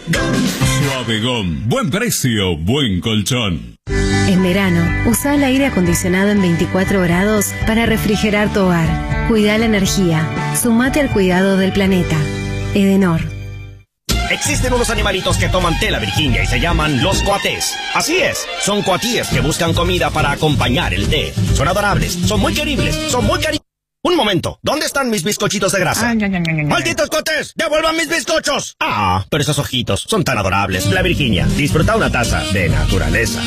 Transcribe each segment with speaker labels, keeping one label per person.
Speaker 1: Suave Gom. Buen precio, buen colchón.
Speaker 2: En verano, usa el aire acondicionado en 24 grados para refrigerar tu hogar. Cuida la energía. Sumate al cuidado del planeta. Edenor.
Speaker 3: Existen unos animalitos que toman té la Virginia y se llaman los coatés. Así es, son coatíes que buscan comida para acompañar el té. Son adorables, son muy queribles, son muy cariñosos. Un momento, ¿dónde están mis bizcochitos de grasa? ¡Malditos coatés! ¡Devuelvan mis bizcochos! Ah, pero esos ojitos son tan adorables. La Virginia, disfruta una taza de naturaleza.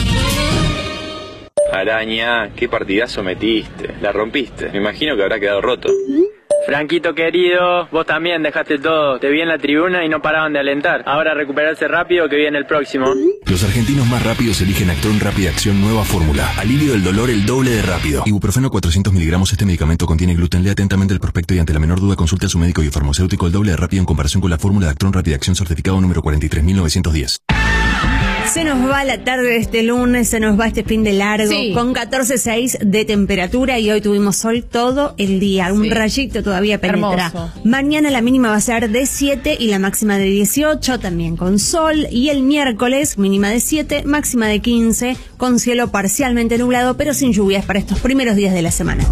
Speaker 4: Araña, qué partidazo metiste. La rompiste. Me imagino que habrá quedado roto. Franquito querido, vos también dejaste todo. Te vi en la tribuna y no paraban de alentar. Ahora recuperarse rápido que viene el próximo.
Speaker 5: Los argentinos más rápidos eligen Actron Rápida Acción Nueva Fórmula. Alivio del dolor el doble de rápido. Ibuprofeno 400 miligramos. Este medicamento contiene gluten. Lea atentamente el prospecto y ante la menor duda consulte a su médico y farmacéutico. El doble de rápido en comparación con la fórmula de Actron Rápida Acción certificado número 43910.
Speaker 6: Se nos va la tarde de este lunes, se nos va este fin de largo, sí, con 14.6 de temperatura y hoy tuvimos sol todo el día, un rayito todavía penetra. Hermoso. Mañana la mínima va a ser de 7 y la máxima de 18, también con sol, y el miércoles mínima de 7, máxima de 15, con cielo parcialmente nublado, pero sin lluvias para estos primeros días de la semana.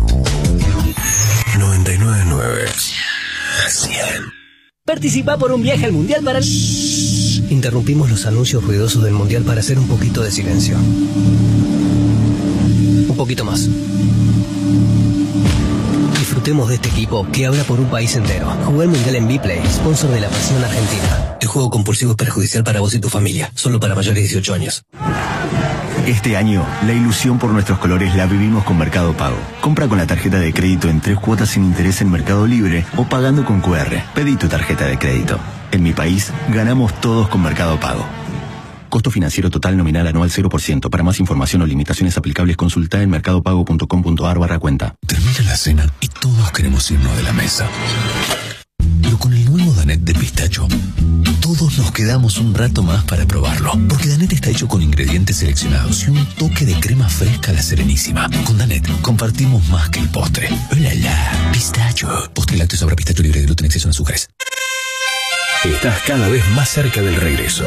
Speaker 5: 99.9 100.
Speaker 7: Participa por un viaje al Mundial para... Interrumpimos los anuncios ruidosos del Mundial para hacer un poquito de silencio. Un poquito más. Disfrutemos de este equipo que habla por un país entero. Jugué el Mundial en Vplay, sponsor de la Pasión Argentina. El juego compulsivo es perjudicial para vos y tu familia. Solo para mayores de 18 años.
Speaker 8: Este año, la ilusión por nuestros colores la vivimos con Mercado Pago. Compra con la tarjeta de crédito en 3 cuotas sin interés en Mercado Libre o pagando con QR. Pedí tu tarjeta de crédito. En mi país, ganamos todos con Mercado Pago. Costo financiero total nominal anual 0%. Para más información o limitaciones aplicables, consulta en mercadopago.com.ar/cuenta.
Speaker 5: Termina la cena y todos queremos irnos de la mesa. Pero con el nuevo Danette de pistacho, todos nos quedamos un rato más para probarlo. Porque Danette está hecho con ingredientes seleccionados y un toque de crema fresca a la Serenísima. Con Danette compartimos más que el postre. ¡Hola, la! Pistacho. Postre lácteo sabor a pistacho libre de gluten, exceso en azúcares.
Speaker 9: Estás cada vez más cerca del regreso.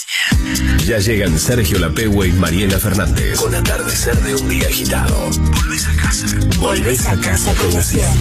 Speaker 9: Ya llegan Sergio Lapehue y Mariela Fernández.
Speaker 5: Con atardecer de un día agitado. Volvés a casa.
Speaker 9: Volvés a casa con la 100.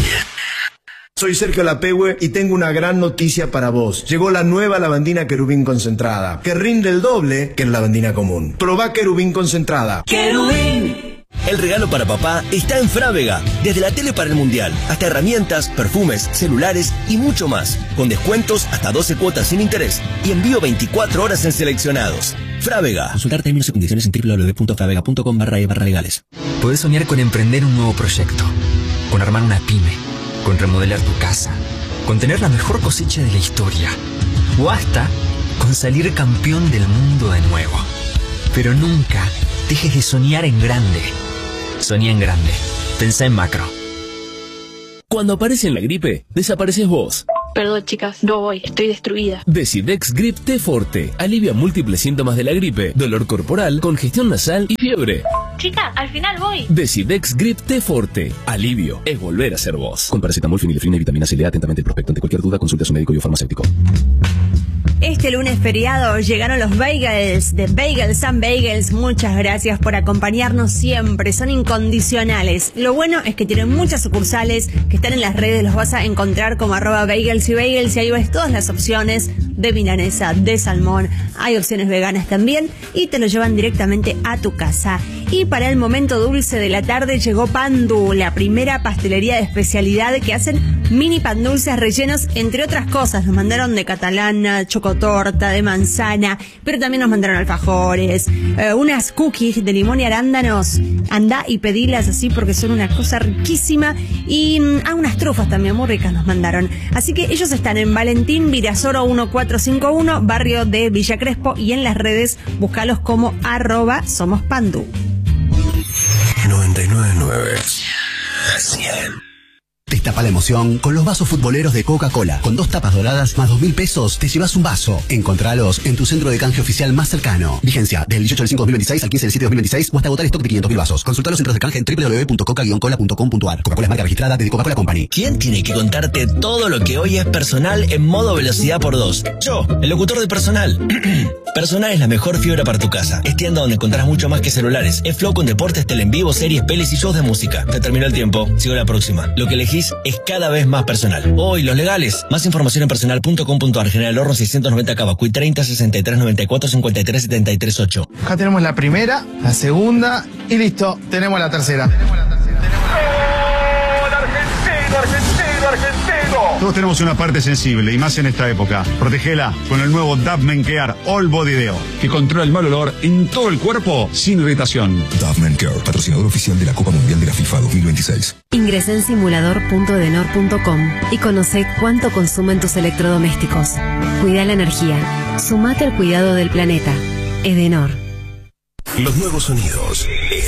Speaker 10: Soy Sergio Lapehue y tengo una gran noticia para vos. Llegó la nueva lavandina Querubín concentrada, que rinde el doble que la lavandina común. Probá Querubín concentrada.
Speaker 3: ¡Querubín! El regalo para papá está en Frávega. Desde la tele para el Mundial, hasta herramientas, perfumes, celulares y mucho más. Con descuentos hasta 12 cuotas sin interés y envío 24 horas en seleccionados. Frávega.
Speaker 7: Consultar términos y condiciones en www.fravega.com/legales.
Speaker 11: Podés soñar con emprender un nuevo proyecto, con armar una pyme, con remodelar tu casa, con tener la mejor cosecha de la historia, o hasta con salir campeón del mundo de nuevo. Pero nunca dejes de soñar en grande. Soñá en grande. Pensá en macro.
Speaker 12: Cuando aparece la gripe, desapareces vos.
Speaker 13: Perdón, chicas, no voy, estoy destruida.
Speaker 12: Decidex Grip T Forte alivia múltiples síntomas de la gripe, dolor corporal, congestión nasal y fiebre.
Speaker 13: Chica, al final voy.
Speaker 12: Decidex Grip T Forte. Alivio es volver a ser vos. Con paracetamol, fenilefrina y vitamina C. Lea atentamente el prospecto. Ante cualquier duda, consulte a su médico y o farmacéutico.
Speaker 6: Este lunes feriado llegaron los bagels de Bagels and Bagels. Muchas gracias por acompañarnos siempre, son incondicionales. Lo bueno es que tienen muchas sucursales que están en las redes, los vas a encontrar como @bagels y bagels y ahí ves todas las opciones de milanesa, de salmón, hay opciones veganas también y te lo llevan directamente a tu casa. Y para el momento dulce de la tarde llegó Pandu, la primera pastelería de especialidad que hacen mini pan dulces rellenos, entre otras cosas. Nos mandaron de catalana, chocotorta, de manzana, pero también nos mandaron alfajores, unas cookies de limón y arándanos. Andá y pedilas así porque son una cosa riquísima. Y unas trufas también muy ricas nos mandaron. Así que ellos están en Valentín Virasoro 1451, barrio de Villa Crespo, y en las redes búscalos como @somospandú.
Speaker 5: 99.9 100. Te
Speaker 14: Destapa la emoción con los vasos futboleros de Coca-Cola. Con 2 tapas doradas más 2.000 pesos te llevas un vaso. Encontralos en tu centro de canje oficial más cercano. Vigencia del 18 del 5 de 2026 al 15 del 7 de 2026 o hasta agotar stock de 500.000 vasos. Consulta los centros de canje en www.coca-cola.com.ar. Coca-Cola es marca registrada de Coca-Cola Company.
Speaker 3: ¿Quién tiene que contarte todo lo que hoy es Personal en modo velocidad por 2? Yo, el locutor de Personal. Personal es la mejor fibra para tu casa. Es tienda donde encontrarás mucho más que celulares. Es flow con deportes, tele en vivo, series, pelis y shows de música. Te terminó el tiempo. Sigo la próxima. Lo que elegís es cada vez más personal. Hoy, los legales. Más información en personal.com.ar. General Horno 690 Cavacuy 30 63 94 53 73 8.
Speaker 15: Acá tenemos la primera, la segunda y listo. Tenemos la tercera.
Speaker 16: Todos tenemos una parte sensible y más en esta época. Protégela con el nuevo Dove Men Care All Body Deo, que controla el mal olor en todo el cuerpo sin irritación.
Speaker 17: Dove Men Care, patrocinador oficial de la Copa Mundial de la FIFA 2026.
Speaker 2: Ingresa en simulador.edenor.com y conoce cuánto consumen tus electrodomésticos. Cuida la energía. Sumate al cuidado del planeta. Edenor.
Speaker 9: Los nuevos sonidos